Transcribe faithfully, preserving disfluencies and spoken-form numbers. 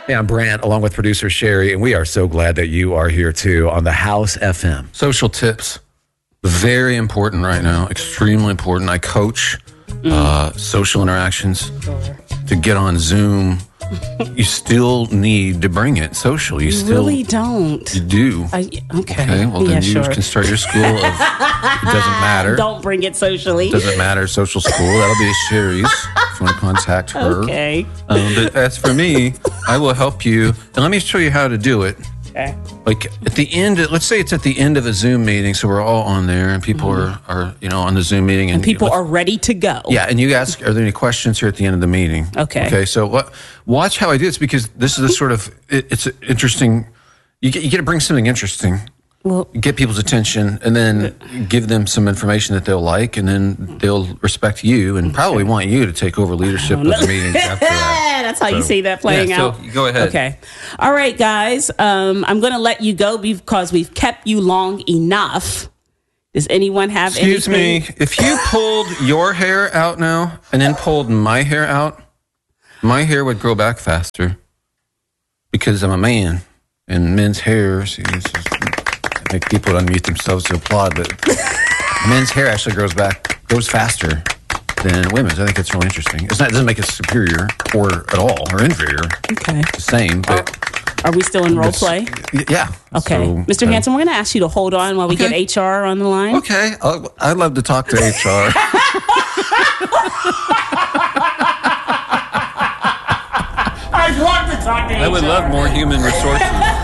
Hey, I'm Brant, along with producer Sherry, and we are so glad that you are here too on the House F M. Social tips, very important right now, extremely important. I coach mm. uh, social interactions. To get on Zoom, you still need to bring it social. You, you still really don't. You do. I, okay. Okay. Well, then yeah, you sure. can start your school of. It doesn't matter. Don't bring it socially. Doesn't matter. Social school. That'll be Sherry's. If you want to contact her. Okay. Um, but as for me, I will help you. And let me show you how to do it. Okay. Like at the end, let's say it's at the end of a Zoom meeting, so we're all on there, and people mm-hmm. are, are, you know, on the Zoom meeting, and, and people are ready to go. Yeah, and you ask, are there any questions here at the end of the meeting? Okay. Okay. So what? Watch how I do this because this is a sort of it, it's interesting. You get you get to bring something interesting. Well, get people's attention, and then give them some information that they'll like, and then they'll respect you, and probably want you to take over leadership of the meetings after that. That's how so, you see that playing yeah, out. So go ahead. Okay. All right, guys. Um, I'm going to let you go because we've kept you long enough. Does anyone have Excuse anything? me. If you pulled your hair out now and then pulled my hair out, my hair would grow back faster because I'm a man, and men's hair see, this is, make people unmute themselves to applaud, but men's hair actually grows back, grows faster than women's. I think it's really interesting. It's not, it doesn't make it superior or at all or inferior. Okay. It's the same, but... Are we still in role play? Yeah. Okay. So, Mister uh, Hanson, we're going to ask you to hold on while we okay. get H R on the line. Okay. I'll, I'd love to talk to H R. I'd love to talk to H R. I would love more human resources.